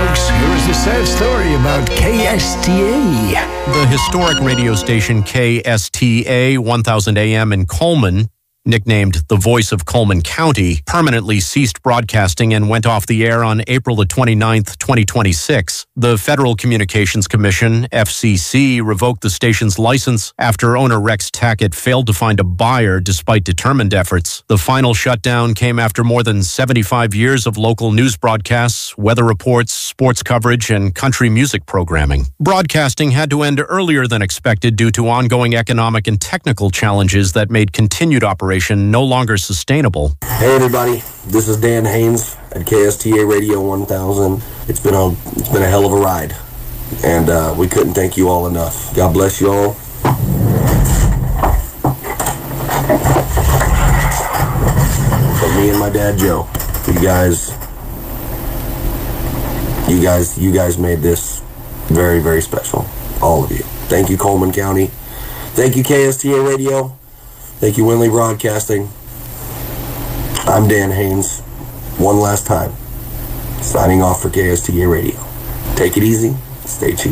folks, here is the sad story about KSTA. The historic radio station KSTA 1000 AM in Coleman, nicknamed the Voice of Coleman County, permanently ceased broadcasting and went off the air on April the 29th, 2026. The Federal Communications Commission, FCC, revoked the station's license after owner Rex Tackett failed to find a buyer despite determined efforts. The final shutdown came after more than 75 years of local news broadcasts, weather reports, sports coverage, and country music programming. Broadcasting had to end earlier than expected due to ongoing economic and technical challenges that made continued operation no longer sustainable. Hey everybody, this is Dan Haynes at KSTA Radio 1000. It's been a hell of a ride, and we couldn't thank you all enough. God bless you all. But me and my dad Joe, you guys made this very, very special. All of you. Thank you, Coleman County. Thank you, KSTA Radio. Thank you, Winley Broadcasting. I'm Dan Haynes. One last time. Signing off for KSTA Radio. Take it easy. Stay tuned.